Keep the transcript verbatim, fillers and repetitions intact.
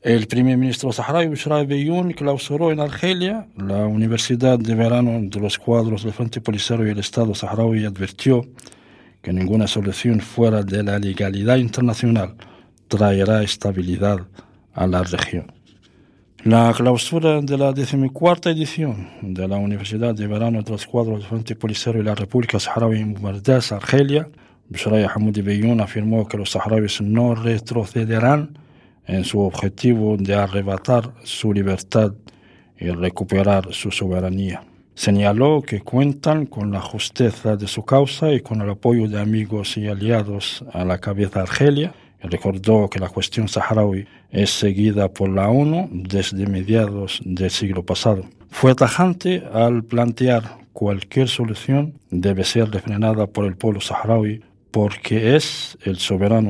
El primer ministro saharaui, Bushra Beyoun, clausuró en Argelia la Universidad de Verano de los Cuadros del Frente Polisario y el Estado saharaui y advirtió que ninguna solución fuera de la legalidad internacional traerá estabilidad a la región. La clausura de la decimocuarta edición de la Universidad de Verano de los Cuadros del Frente Polisario y la República Saharaui en Boumerdaz, Argelia, Bushra Hamoudi Beyoun afirmó que los saharauis no retrocederán en su objetivo de arrebatar su libertad y recuperar su soberanía. Señaló que cuentan con la justeza de su causa y con el apoyo de amigos y aliados a la cabeza de Argelia, y recordó que la cuestión saharaui es seguida por la ONU desde mediados del siglo pasado. Fue tajante al plantear cualquier solución debe ser refrenada por el pueblo saharaui porque es el soberano